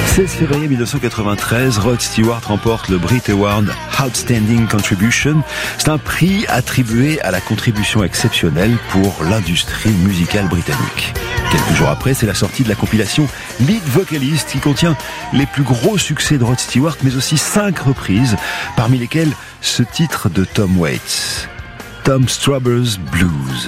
16 février 1993, Rod Stewart remporte le Brit Award Outstanding Contribution. C'est un prix attribué à la contribution exceptionnelle pour l'industrie musicale britannique. Quelques jours après, c'est la sortie de la compilation Lead Vocalist qui contient les plus gros succès de Rod Stewart, mais aussi 5 reprises, parmi lesquelles ce titre de Tom Waits, Tom Strawberry's Blues.